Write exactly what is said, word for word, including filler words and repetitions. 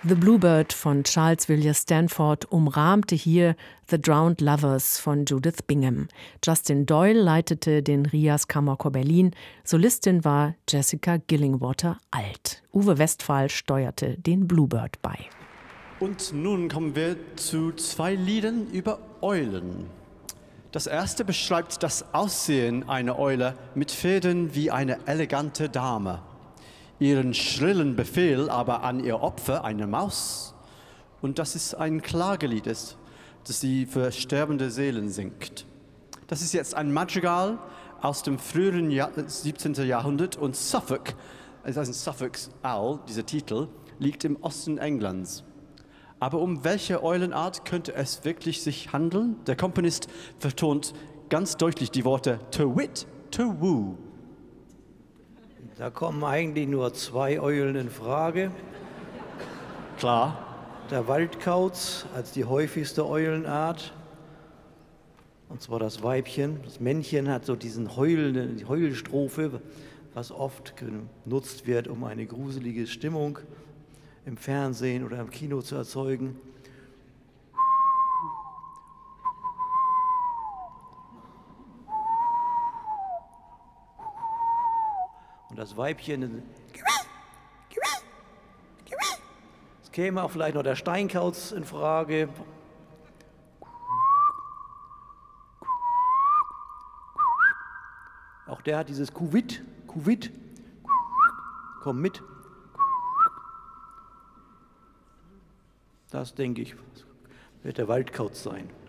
The Bluebird von Charles Villiers Stanford umrahmte hier The Drowned Lovers von Judith Bingham. Justin Doyle leitete den Rias Kammerchor Berlin. Solistin war Jessica Gillingwater Alt. Uwe Westphal steuerte den Bluebird bei. Und nun kommen wir zu zwei Liedern über Eulen. Das erste beschreibt das Aussehen einer Eule mit Federn wie eine elegante Dame. Ihren schrillen Befehl aber an ihr Opfer, eine Maus. Und das ist ein Klagelied, das sie für sterbende Seelen singt. Das ist jetzt ein Madrigal aus dem früheren Jahr, siebzehnten Jahrhundert und Suffolk, also ein Suffolks Owl, dieser Titel, liegt im Osten Englands. Aber um welche Eulenart könnte es wirklich sich handeln? Der Komponist vertont ganz deutlich die Worte to wit, to woo. Da kommen eigentlich nur zwei Eulen in Frage. Klar. Der Waldkauz als die häufigste Eulenart. Und zwar das Weibchen. Das Männchen hat so diesen heulenden, die Heulstrophe, was oft genutzt wird, um eine gruselige Stimmung im Fernsehen oder im Kino zu erzeugen. Und das Weibchen, es käme auch vielleicht noch der Steinkauz in Frage. Auch der hat dieses Kuvit, Kuvit, komm mit. Das, denke ich, wird der Waldkauz sein.